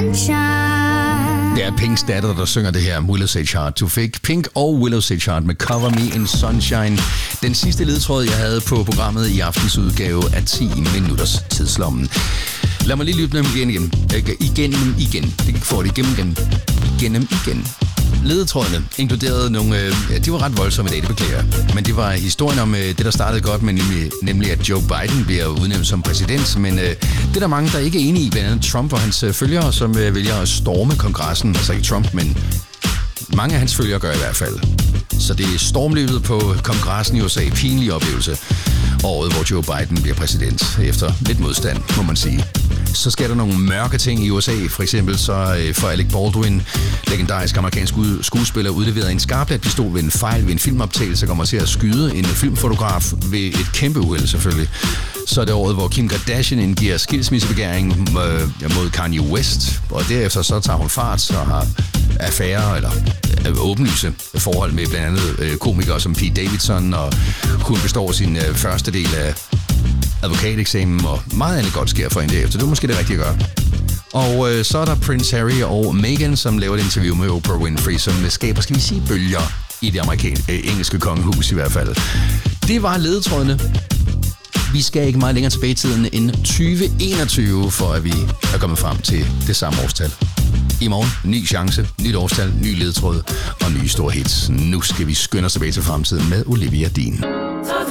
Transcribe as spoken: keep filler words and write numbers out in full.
sunshine. Det er Pinks datter, der synger det her, Willow's Edge Heart to Fake. Pink og Willow's Edge Heart med Cover Me in Sunshine. Den sidste ledtråd, jeg havde på programmet i aftens udgave af ti minutters tidslommen. Lad mig lige lytte dem igen igen. Igen, igen. Det kan få det igennem igen. Igennem igen. Ledetrådene inkluderede nogle... Øh, de var ret voldsomme i dag, det beklager. Men det var historien om øh, det, der startede godt, men nemlig, nemlig at Joe Biden bliver udnævnt som præsident. Men øh, det er der mange, der ikke er enige i, blandt andet Trump og hans øh, følgere, som øh, vælger at storme kongressen. Altså ikke Trump, men mange af hans følgere gør i hvert fald. Så det er stormløbet på kongressen i U S A. Pinlig oplevelse. Året, hvor Joe Biden bliver præsident efter lidt modstand, må man sige. Så sker der nogle mørke ting i U S A. For eksempel så øh, får Alec Baldwin, legendarisk amerikansk skuespiller, udleveret en skarplatpistol ved en fejl ved en filmoptagelse, kommer til at skyde en filmfotograf ved et kæmpe uheld selvfølgelig. Så er det året, hvor Kim Kardashian indgiver skilsmissebegæring øh, mod Kanye West, og derefter så tager hun fart og har affærer eller øh, åbenlyse forhold med blandt andet øh, komikere som Pete Davidson, og hun består sin øh, første del af advokateksamen, og meget andet godt sker for hende derefter. Det er måske det rigtige at gøre. Og øh, så er der Prince Harry og Meghan, som laver et interview med Oprah Winfrey, som skaber, skal vi sige, bølger i det amerikanske, øh, engelske kongehus i hvert fald. Det var ledetrådene. Vi skal ikke meget længere tilbage i tiden end tyve enogtyve, for at vi er kommet frem til det samme årstal. I morgen, ny chance, nyt årstal, ny ledetråd og nye store hits. Nu skal vi skynde os tilbage til fremtiden med Olivia Dean.